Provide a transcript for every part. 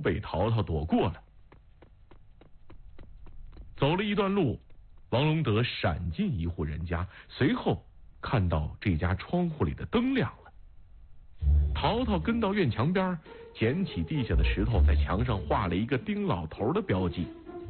被淘淘躲过了。走了一段路，王龙德闪进一户人家，随后看到这家窗户里的灯亮了。淘淘跟到院墙边，捡起地下的石头，在墙上画了一个丁老头的标记。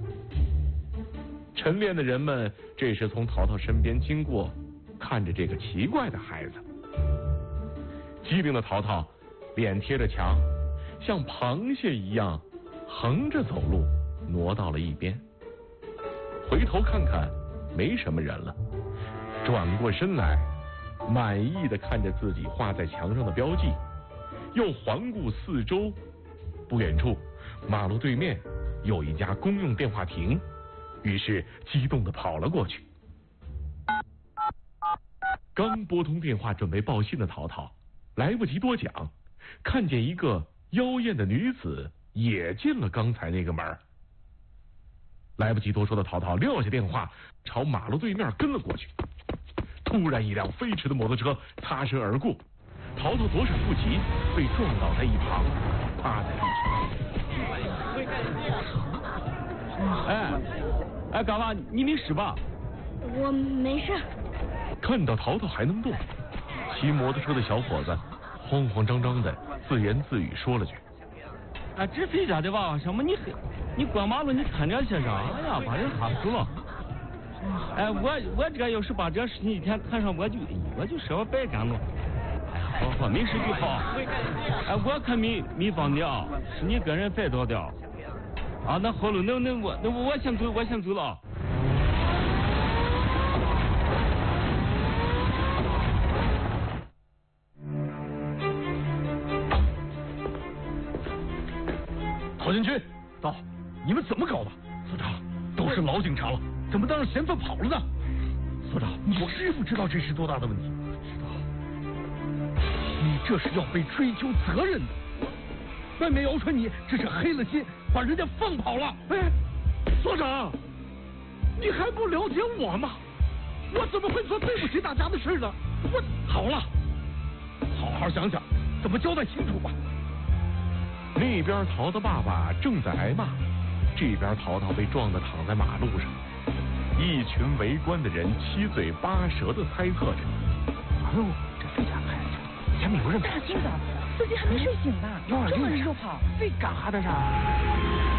晨练的人们这时从淘淘身边经过，看着这个奇怪的孩子。机灵的淘淘脸贴着墙，像螃蟹一样横着走路，挪到了一边。回头看看，没什么人了，转过身来，满意的看着自己画在墙上的标记，又环顾四周。不远处，马路对面有一家公用电话亭，于是激动的跑了过去。刚拨通电话准备报信的淘淘，来不及多讲，看见一个妖艳的女子也进了刚才那个门。来不及多说的淘淘撂下电话，朝马路对面跟了过去。突然一辆飞驰的摩托车擦身而过，淘淘左闪不及，被撞倒在一旁，趴在地上。哎，干嘛？你没事吧？ 我没事。 看到淘淘还能动，骑摩托车的小伙子慌慌张张的自言自语说了句：“ 哎，这肥家的娃娃什么？你过马路你看这些啥？哎呀，把人吓死了！哎，我这个要是把这事情一天摊上，我就说我白干了。哎呀，好，没事就好。哎，我可没帮你啊，是你个人栽倒的。啊，那好了，那我先走了。 郝建军，走！你们怎么搞的？所长，都是老警察了，怎么当着嫌犯跑了呢？所长，你知不知道这是多大的问题？知道。你这是要被追究责任的。外面谣传你这是黑了心，把人家放跑了。哎，所长，你还不了解我吗？我怎么会做对不起大家的事呢？好了，好好想想怎么交代清楚吧。 那边淘淘爸爸正在挨骂，这边淘淘被撞得躺在马路上，一群围观的人七嘴八舌的猜测着：“ 哎呦，这飞家开去了，前面有人跑。” 大清早，司机还没睡醒呢，这么人就跑， 飞干哈的啥？